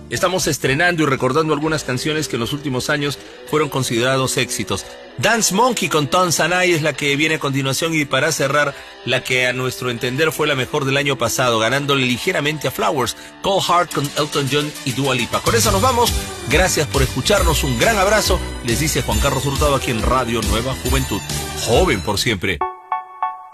estamos estrenando y recordando algunas canciones que en los últimos años fueron considerados éxitos. Dance Monkey con Tom Sanai es la que viene a continuación, y para cerrar, la que a nuestro entender fue la mejor del año pasado, ganándole ligeramente a Flowers, Cold Heart con Elton John y Dua Lipa. Con eso nos vamos. Gracias por escucharnos, un gran abrazo. Les dice Juan Carlos Hurtado aquí en Radio Nueva Juventud. Joven por siempre.